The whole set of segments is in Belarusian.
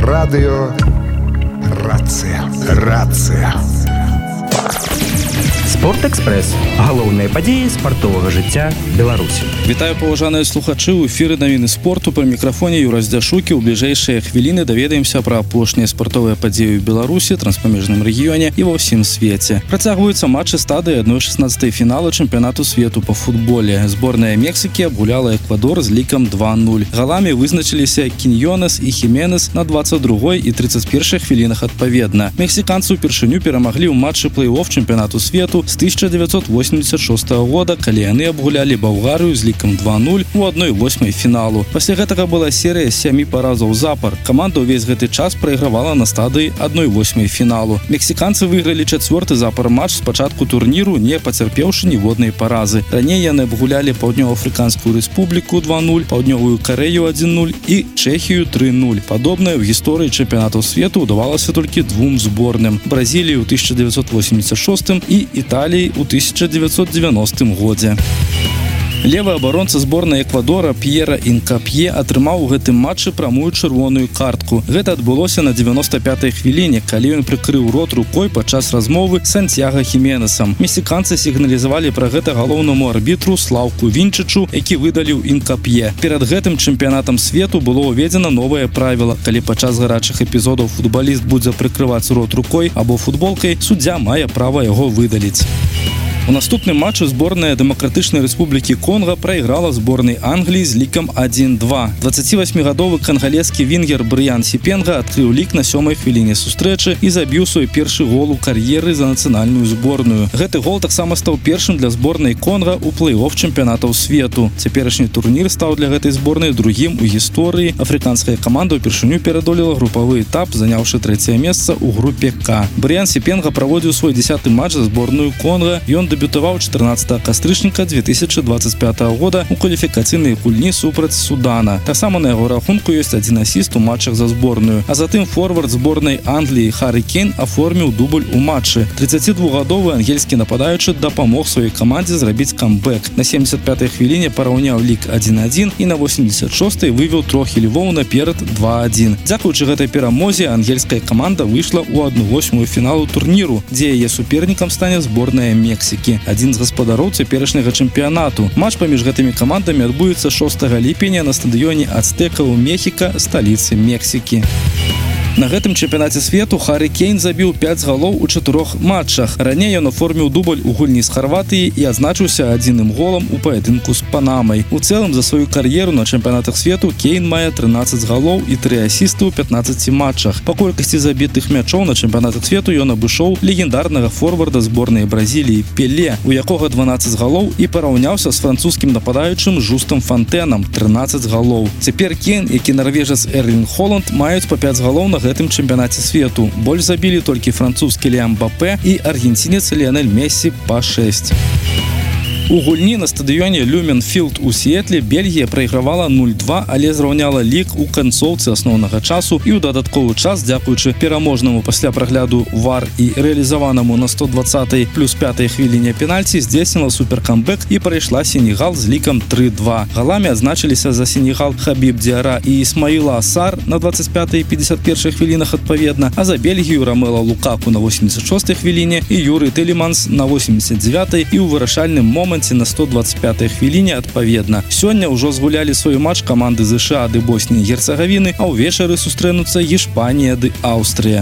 Радыё Рацыя. Спортэкспрэс. Галоўныя падзеі спартовага жыцця Беларусі. Вітаю, паважаныя слухачы, у эфіры навіны спорту. Пры мікрафоне Юра Здзяшукі. У бліжэйшыя хвіліны даведаемся пра апошнія спартовыя падзеі ў Беларусі, транспамежным рэгіёне і ва ўсім свеце. Працягваюцца матчы стадыі 1/16 фінала чэмпіянату свету па футболе. Зборная Мексікі абгуляла Эквадор з лікам 2-0. Галамі вызначыліся Киньёнес і Хіменес на 22 і 31 хвілінах адпаведна. Мексіканцы ўпершыню перамаглі ў матчы плэй-офф чэмпіянату свету з 1986 года, калі яны абгулялі Балгарыю з лікам 2-0 у 1/8 фіналу. Пасля гэтага была серыя 7 паразаў запар. Каманда ўвесь гэты час прайгравала на стадыі 1/8 фіналу. Мексіканцы выйгралі 4-ты запар матч з пачатку турніру, не пацярпеўшы ніводнай паразы. Раней яны абгулялі Паўднёва-Афрыканскую рэспубліку 2-0, Паўднёвую Карэю 1-0 і Чэхію 3-0. Падобнае ў гісторыі чэмпіянатаў свету ўдавалася толькі двум зборным: Бразіліі ў 1986 і Італіі ў 1990 годзе. Левы абаронца зборнай Эквадора Пьера Инкапье атрымаў у гэтым матчы прамую чырвоную картку. Гэта адбылося на 95-й хвіліне, калі ён прыкрыў рот рукой падчас размовы з Сантьяго Хіменесам. Мексіканцы сігналізавалі пра гэта галоўнаму арбітру Слаўку Вінчычу, які выдаліў Инкапье. Перад гэтым чэмпіянатам свету было ўведзена новае правіла: калі падчас гарачых эпізодаў футбаліст будзе прыкрываць рот рукой або футболкай, суддзя мае права яго выдаліць. У наступным матчу зборная Дэмакратычнай Рэспублікі Конга прайграла зборнай Англіі з лікам 1-2. 28-гадовы кангалескі вінгер Брыян Сіпенга адкрыў лік на 7-й хвіліне сустрэчы і забіў свой першы гол у кар'еры за нацыянальную зборную. Гэты гол таксама стаў першым для зборнай Конга ў плэй-офф чэмпіянатаў свету. Цяперашні турнір стаў для гэтай зборнай другім у гісторыі. Афрыканская каманда ўпершыню перадолела групавы этап, заняўшы 3-е месца ў групе К. Брыян Сіпенга праводзіў свой 10-ты матч за зборную Конга. Ён дэбютаваў 14 кастрычніка 2025 года у кваліфікацыйнай гульні супраць Судана. Таксама на яго рахунку ёсць адзін асіст у матчах за зборную. А затым форвард зборнай Англіі Харі Кейн аформіў дубль у матчы. 32-гадовы ангельскі нападаючы дапамог сваёй камандзе зрабіць камбэк. На 75-й хвіліне параўняў лік 1-1 і на 86-й вывеў трохі львоў наперад 2-1. Дзякуючы гэтай перамозе ангельская каманда выйшла ў 1/8 фіналу турніру, дзе яе супернікам стане зборная Мексікі, адзін з гаспадароў цяперашняга чэмпіянату. Матч паміж гэтымі камандамі адбудзецца 6 ліпеня на стадыёне Ацтэка ў Мехіка, сталіцы Мексікі. На гэтым чэмпіянаце свету Харі Кейн забіў 5 галоў у 4 матчах. Раней ён аформіў дубль у гульні з Харватыі і адзначыўся адзіным голам у паядынку з Панамай. У цэлым за сваю кар'еру на чэмпіянатах свету Кейн мае 13 галоў і 3 асісты ў 15 матчах. Па колькасці забітых мячоў на чэмпіянатах свету ён абышоў легендарнага форварда зборнай Бразіліі Пеле, у якога 12 галоў, і параўняўся з французскім нападаючым Жустам Фантэнам 13 галоў. Цяпер Кейн, які нарвежец Эрлінг Холанд, маюць па 5 галоў на гэтым чэмпіянаце свету. Больш забілі толькі французскі Ліам Мбапэ і аргенцінец Ліонель Мессі па 6. У гульні на стадыёне Люмен-Філд у Сіэтле Бельгія прайгравала 0-2, але зраўняла лік у канцоўцы асноўнага часу і ў дадатковы час, дзякуючы пераможнаму пасля прагляду ВАР і рэалізаванаму на 120-й плюс 5-й хвіліне пенальці, здзейсніла суперкамбэк і прайшла Сенегал з лікам 3-2. Галамі адзначыліся за Сенегал Хабіб Діара і Ісмаіла Асар на 25-й і 51-й хвілінах адпаведна, а за Бельгію Рамела Лукаку на 86-й хвіліне і Юрый Телеманс на 89-й і ў вырашальным моманце на 125-й хвіліне адпаведна. Сёння ўжо згулялі свой матч каманды ЗША ды Босніі і Герцагавіны, а ўвечары сустрэнуцца Іспанія ды Аўстрыя.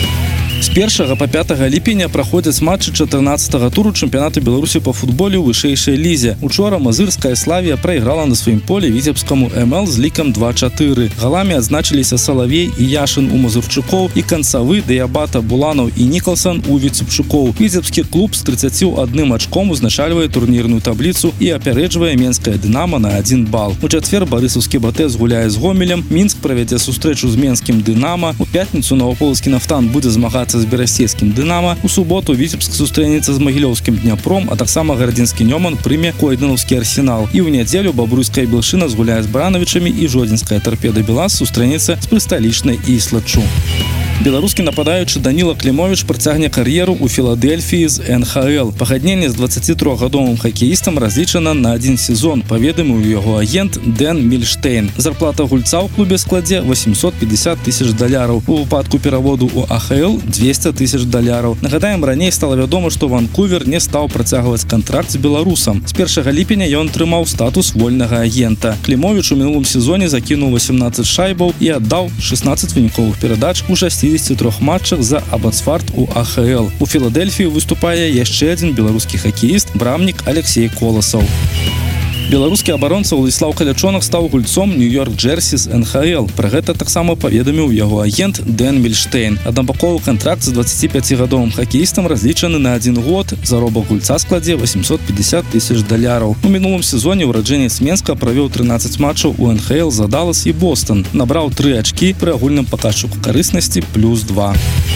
З 1 па 5 ліпеня праходзяць матчы 14-го туру чэмпіянату Беларусі па футболе ў вышэйшай лізе. Учора мазырская Славія прайграла на сваім полі віцебскаму МЛ з лікам 2-4. Галамі адзначыліся Салавей і Яшын у Мазурчукоў і канцавы Дыябата, Буланаў і Нікалсан у Віцебчукоў. Віцебскі клуб з 31 ачком узначальвае турнірную табліцу і апярэджвае Менскае Дынама на 1 бал. У чацвер барысаўскі Батэ згуляе з Гомелем, Мінск правядзе сустрэчу з Менскім Дынама, у пятніцу Новаполацкі Нафтан будзе змагацца з берасцейскім Дынама, у суботу Віцебск сустрэнецца з Магілёўскім Дняпром, а таксама гарадзінскі Нёман прыме Койдынаўскі Арсенал. І ў нядзелю Бабруйская Белшына згуляе з Барановічамі і Жодзінская Тарпеда Белас сустрэнецца з прысталічнай Іслаччу. Беларускі нападаючы Даніла Клімовіч працягне кар'еру ў Філадельфіі з НХЛ. Пагадненне з 23-гадовым хакеістам разлічана на один сезон, паведаміў яго агент Дэн Мільштейн. Зарплата гульца ў клубе складзе $850 тысяч. У выпадку пераводу ў АХЛ $200 тысяч. Нагадаем, раней стала вядома, што Ванкувер не стаў працягваць кантракт з беларусам. З 1 ліпеня ён атрымаў статус вольнага агента. Клімовіч у мінулым сезоне закінуў 18 шайбаў і аддаў 16 выніковых перадач у 63 матчах за Абацфард у АХЛ. У Філадельфіі выступае яшчэ адзін беларускі хакеіст, брамнік Алексей Коласаў. Беларускі абаронца Ўладзіслаў Калячонак стаў гульцом Нью-Йорк Джерсі з НХЛ. Пра гэта таксама паведаміў яго агент Дэн Мільштейн. Аднабаковы кантракт з 25-гадовым хакеістам разлічаны на 1 год. Заробак гульца складзе $850 тысяч. У мінулым сезоне ураджэнец Менска правёў 13 матчаў у НХЛ за Даллас і Бостон. Набраў 3 ачкі пры агульным паказчыку карыснасці +2.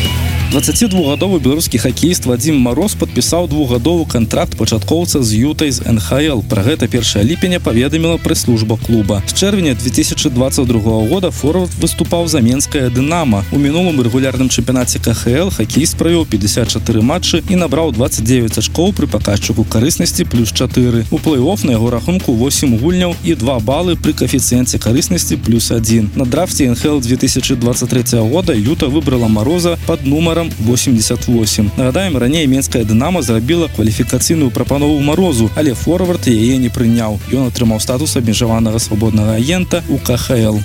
22-гадовы беларускі хакеіст Вадзім Мароз падпісаў 2-гадовы кантракт пачаткоўца з Ютай з НХЛ. Пра гэта 1 ліпеня паведаміла прэс-служба клуба. З чэрвеня 2022 года форвард выступаў за Менскае Дынама. У мінулым рэгулярным чэмпіянаце КХЛ хакеіст правёў 54 матчы і набраў 29 ачкоў пры паказчыку карыснасці +4. У плэй-офф на яго рахунку 8 гульняў і 2 балы пры каэфіцыенце карыснасці +1. На драфце НХЛ 2023 года Юта выбрала Мароза пад нумарам 88. Нагадаем, раней Менская Дынамо зрабіла кваліфікацыйную прапанову Марозу, але форвард яе не прыняў. Ён атрымаў статус абмежаванага свабоднага агента у КХЛ.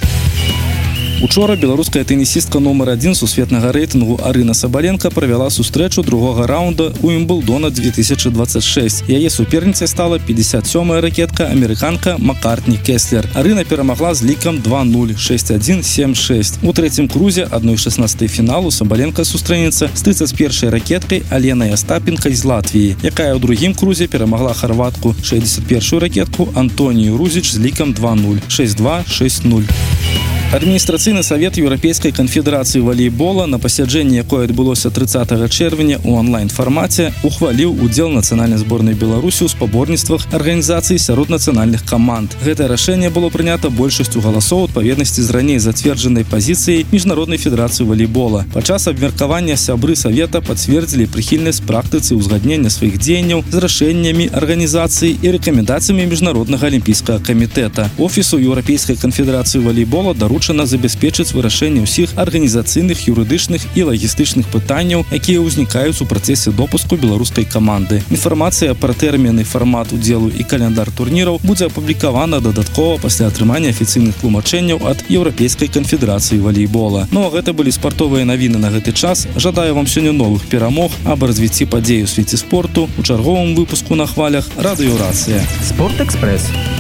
Учора беларуская тэнісістка нумар 1 сусветнага рэйтынгу Арына Сабаленка правяла сустрэчу другога раунда у Уімблдона 2026. Яе суперніцай стала 57-я ракетка амерыканка Маккартні Кеслер. Арына перамагла з лікам 2-0, 6-1, 7-6. У трэцім крузе 1/16 фіналу Сабаленка сустрэнецца з 31-й ракеткай Аленай Астапенкай з Латвіі, якая ў другім крузе перамагла харватку 61-ю ракетку Антонію Рузіч з лікам 2-0, 6-2, 6-0. Адміністрацыйны савет Еўрапейскай канфедэрацыі валейбола на пасяджэнні, якое адбылося 30 чэрвеня ў онлайн-фармаце, ухваліў удзел нацыянальнай зборнай Беларусі ў спаборніцтвах арганізацыі сярод нацыянальных каманд. Гэтае рашэнне было прынята большасцю галасоў адпаведнасці з раней зацверджанай пазіцыяй Міжнароднай федэрацыі валейбола. Падчас абмеркавання сябры савета пацвердзілі прыхільнасць практыцы ўзгаднення сваіх дзеянняў з рашэннямі арганізацыі і рэкамендацыямі Міжнароднага алімпійскага камітэта. Офісу Еўрапейскай канфедэрацыі валейбола даручана забяспечыць вырашэнне ўсіх арганізацыйных, юрыдычных і лагістычных пытанняў, якія ўзнікаюць у працэсе допуску беларускай каманды. Інфармацыя пра тэрміны, фармат удзелу і каляндар турніраў будзе апублікавана дадаткова пасля атрымання афіцыйных тлумачэнняў ад Еўрапейскай канфедэрацыі валейбола. Ну а гэта былі спартовыя навіны на гэты час. Жадаю вам сёння новых перамог аб развіцці падзей у свеце спорту у чарговым выпуску на хвалях Радыёрацыя. Спортэкспрэс.